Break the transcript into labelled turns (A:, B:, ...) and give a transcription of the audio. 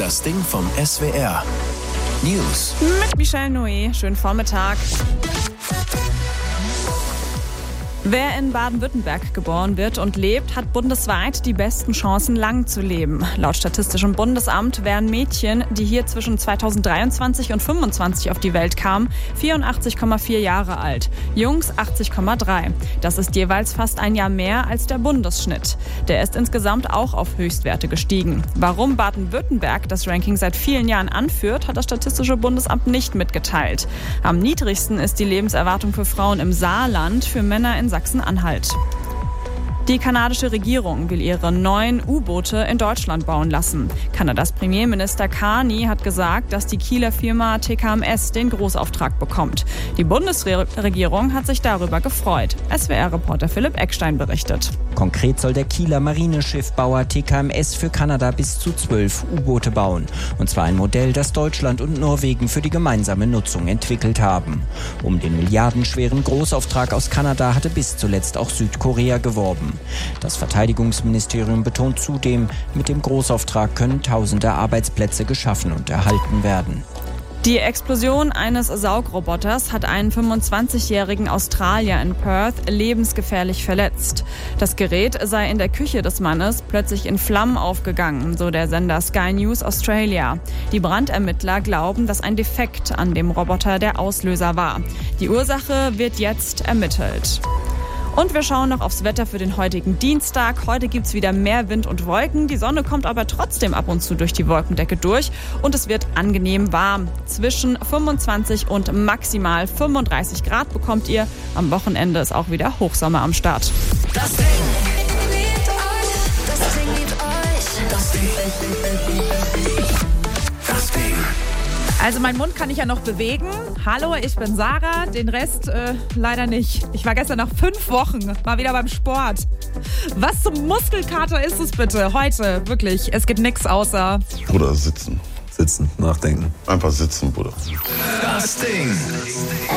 A: Das Ding vom SWR. News.
B: Mit Michelle Noé. Schönen Vormittag. Wer in Baden-Württemberg geboren wird und lebt, hat bundesweit die besten Chancen, lang zu leben. Laut Statistischem Bundesamt wären Mädchen, die hier zwischen 2023 und 2025 auf die Welt kamen, 84,4 Jahre alt. Jungs 80,3. Das ist jeweils fast ein Jahr mehr als der Bundesschnitt. Der ist insgesamt auch auf Höchstwerte gestiegen. Warum Baden-Württemberg das Ranking seit vielen Jahren anführt, hat das Statistische Bundesamt nicht mitgeteilt. Am niedrigsten ist die Lebenserwartung für Frauen im Saarland, für Männer in Sachsen-Anhalt. Die kanadische Regierung will ihre neuen U-Boote in Deutschland bauen lassen. Kanadas Premierminister Carney hat gesagt, dass die Kieler Firma TKMS den Großauftrag bekommt. Die Bundesregierung hat sich darüber gefreut. SWR-Reporter Philipp Eckstein berichtet.
C: Konkret soll der Kieler Marineschiffbauer TKMS für Kanada bis zu 12 U-Boote bauen. Und zwar ein Modell, das Deutschland und Norwegen für die gemeinsame Nutzung entwickelt haben. Um den milliardenschweren Großauftrag aus Kanada hatte bis zuletzt auch Südkorea geworben. Das Verteidigungsministerium betont zudem, mit dem Großauftrag können tausende Arbeitsplätze geschaffen und erhalten werden.
B: Die Explosion eines Saugroboters hat einen 25-jährigen Australier in Perth lebensgefährlich verletzt. Das Gerät sei in der Küche des Mannes plötzlich in Flammen aufgegangen, so der Sender Sky News Australia. Die Brandermittler glauben, dass ein Defekt an dem Roboter der Auslöser war. Die Ursache wird jetzt ermittelt. Und wir schauen noch aufs Wetter für den heutigen Dienstag. Heute gibt's wieder mehr Wind und Wolken. Die Sonne kommt aber trotzdem ab und zu durch die Wolkendecke durch. Und es wird angenehm warm. Zwischen 25 und maximal 35 Grad bekommt ihr. Am Wochenende ist auch wieder Hochsommer am Start.
A: Das Ding. Das Ding liebt euch. Das Ding. Das Ding.
D: Also meinen Mund kann ich ja noch bewegen. Hallo, ich bin Sarah. Den Rest leider nicht. Ich war gestern nach 5 Wochen mal wieder beim Sport. Was zum Muskelkater ist es bitte? Heute, wirklich. Es gibt nichts außer...
E: Bruder, sitzen.
F: Sitzen, nachdenken.
E: Einfach sitzen, Bruder.
A: Das Ding.